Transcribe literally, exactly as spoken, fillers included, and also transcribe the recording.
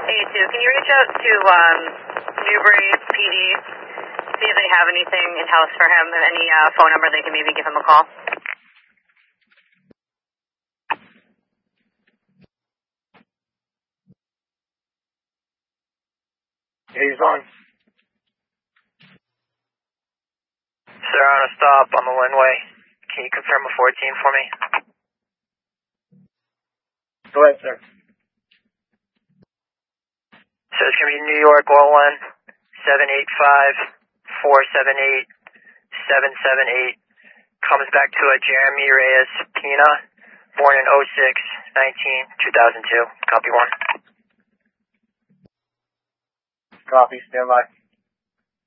Hey, Sue, can you reach out to um, Newbury P D, see if they have anything in-house for him, and any uh, phone number they can maybe give him a call? He's on. Sir, on a stop on the Linway. Can you confirm a fourteen for me? Go ahead, sir. So it's going to be New York Lowland, seven eight five, four seven eight, seven seven eight. Comes back to a Jeremy Reyes Pina, born in oh six nineteen two thousand two. Copy one. Copy, stand by.